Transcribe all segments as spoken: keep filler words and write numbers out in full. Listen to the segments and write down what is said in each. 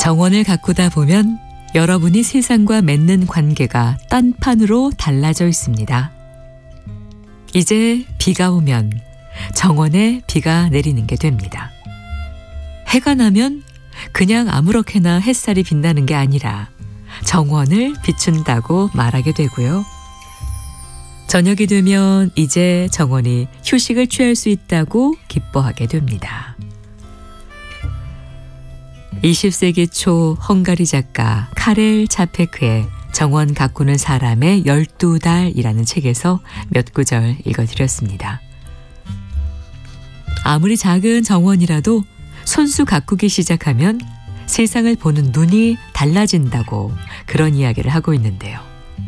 정원을 가꾸다 보면 여러분이 세상과 맺는 관계가 딴판으로 달라져 있습니다. 이제 비가 오면 정원에 비가 내리는 게 됩니다. 해가 나면 그냥 아무렇게나 햇살이 빛나는 게 아니라 정원을 비춘다고 말하게 되고요. 저녁이 되면 이제 정원이 휴식을 취할 수 있다고 기뻐하게 됩니다. 이십 세기 초 헝가리 작가 카렐 차페크의 정원 가꾸는 사람의 열두 달이라는 책에서 몇 구절 읽어드렸습니다. 아무리 작은 정원이라도 손수 가꾸기 시작하면 세상을 보는 눈이 달라진다고 그런 이야기를 하고 있는데요.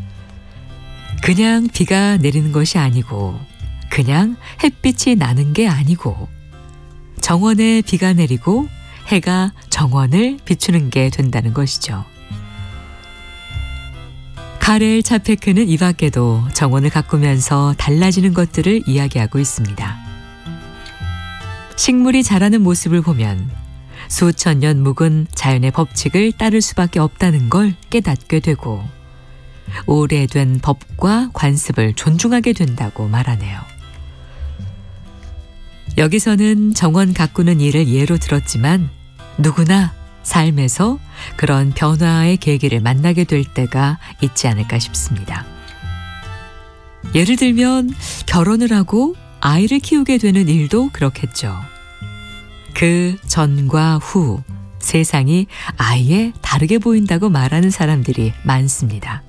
그냥 비가 내리는 것이 아니고 그냥 햇빛이 나는 게 아니고 정원에 비가 내리고 해가 정원을 비추는 게 된다는 것이죠. 카렐 차페크는 이 밖에도 정원을 가꾸면서 달라지는 것들을 이야기하고 있습니다. 식물이 자라는 모습을 보면 수천 년 묵은 자연의 법칙을 따를 수밖에 없다는 걸 깨닫게 되고 오래된 법과 관습을 존중하게 된다고 말하네요. 여기서는 정원 가꾸는 일을 예로 들었지만 누구나 삶에서 그런 변화의 계기를 만나게 될 때가 있지 않을까 싶습니다. 예를 들면 결혼을 하고 아이를 키우게 되는 일도 그렇겠죠. 그 전과 후 세상이 아예 다르게 보인다고 말하는 사람들이 많습니다.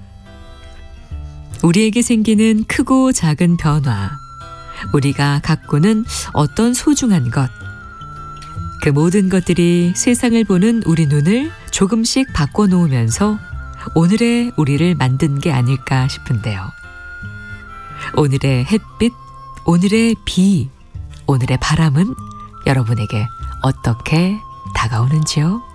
우리에게 생기는 크고 작은 변화, 우리가 가꾸는 어떤 소중한 것, 그 모든 것들이 세상을 보는 우리 눈을 조금씩 바꿔놓으면서 오늘의 우리를 만든 게 아닐까 싶은데요. 오늘의 햇빛, 오늘의 비, 오늘의 바람은 여러분에게 어떻게 다가오는지요?